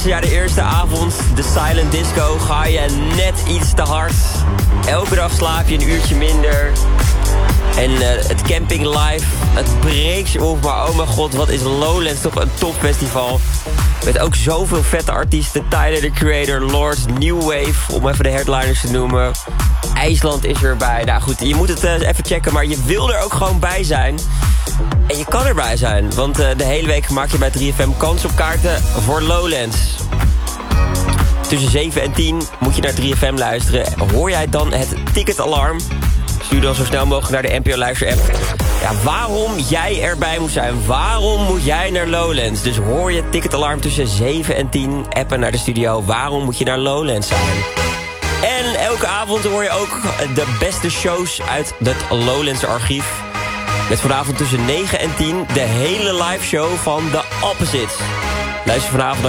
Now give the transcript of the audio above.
Ja, de eerste avond, de Silent Disco, ga je net iets te hard. Elke dag slaap je een uurtje minder. En het Camping Live, het breekt je op. Maar oh mijn god, wat is Lowlands toch een topfestival. Met ook zoveel vette artiesten. Tyler, the Creator, Lords, New Wave, om even de headliners te noemen. IJsland is erbij. Nou goed, je moet het even checken, maar je wil er ook gewoon bij zijn. En je kan erbij zijn, want de hele week maak je bij 3FM kans op kaarten voor Lowlands. Tussen 7 en 10 moet je naar 3FM luisteren. Hoor jij dan het ticketalarm? Stuur dan zo snel mogelijk naar de NPO Luister app. Ja, waarom jij erbij moet zijn? Waarom moet jij naar Lowlands? Dus hoor je het ticketalarm tussen 7 en 10. Appen naar de studio. Waarom moet je naar Lowlands zijn? En elke avond hoor je ook de beste shows uit het Lowlands archief. Met vanavond tussen 9 en 10 de hele live show van The Opposites. Luister vanavond